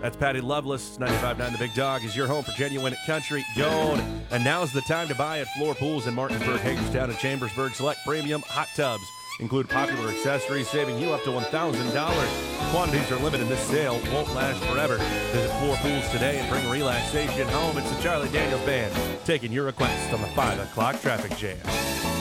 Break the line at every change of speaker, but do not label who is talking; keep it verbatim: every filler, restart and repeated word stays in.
That's Patty Loveless. ninety-five point nine The Big Dog is your home for genuine country gold. And now's the time to buy at Floor Pools in Martinsburg, Hagerstown, and Chambersburg. Select premium hot tubs. Include popular accessories, saving you up to one thousand dollars. Quantities are limited. This sale won't last forever. Visit Floor Pools today and bring relaxation home. It's the Charlie Daniels Band taking your request on the five o'clock traffic jam.